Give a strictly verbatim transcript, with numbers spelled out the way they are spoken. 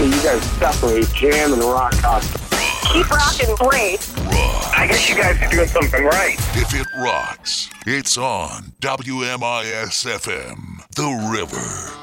that you guys separate jam and rock concert. Keep rocking, great. Rock. I guess you guys are doing something right. If it rocks, it's on W M I S F M, The River.